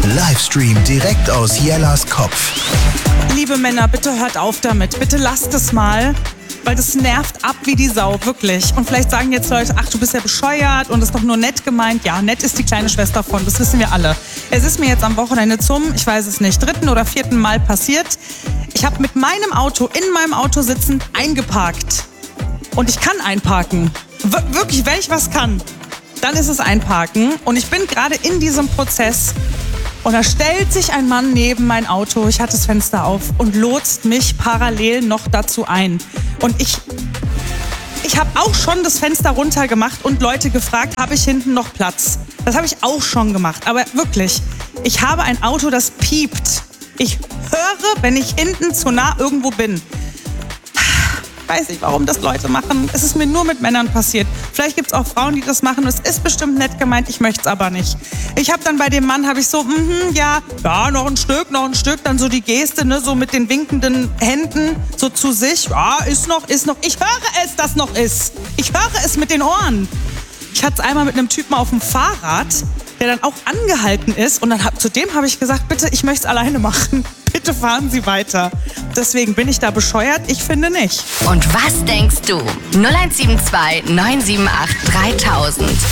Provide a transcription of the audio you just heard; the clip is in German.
Livestream direkt aus Jellas Kopf. Liebe Männer, bitte hört auf damit. Bitte lasst es mal, weil das nervt ab wie die Sau, wirklich. Und vielleicht sagen jetzt Leute, ach, du bist ja bescheuert und das ist doch nur nett gemeint. Ja, nett ist die kleine Schwester von, das wissen wir alle. Es ist mir jetzt am Wochenende ich weiß es nicht, 3. oder 4. Mal passiert. Ich habe mit meinem Auto, in meinem Auto sitzend, eingeparkt. Und ich kann einparken. Wirklich, wenn ich was kann, dann ist es einparken. Und ich bin gerade in diesem Prozess. Und da stellt sich ein Mann neben mein Auto, ich hatte das Fenster auf und lotst mich parallel noch dazu ein. Und ich habe auch schon das Fenster runtergemacht und Leute gefragt, habe ich hinten noch Platz? Das habe ich auch schon gemacht, aber wirklich, ich habe ein Auto, das piept. Ich höre, wenn ich hinten zu nah irgendwo bin. Ich weiß nicht, warum das Leute machen. Es ist mir nur mit Männern passiert. Vielleicht gibt es auch Frauen, die das machen. Es ist bestimmt nett gemeint, ich möchte es aber nicht. Ich habe dann bei dem Mann, ja, noch ein Stück. Dann so die Geste, ne, so mit den winkenden Händen, so zu sich. Ja, ist noch. Ich höre es, dass noch ist. Ich höre es mit den Ohren. Ich hatte es einmal mit einem Typen auf dem Fahrrad, der dann auch angehalten ist. Und zu dem habe ich gesagt, bitte, ich möchte es alleine machen. Bitte fahren Sie weiter. Deswegen bin ich da bescheuert? Ich finde nicht. Und was denkst du? 0172 978 3000.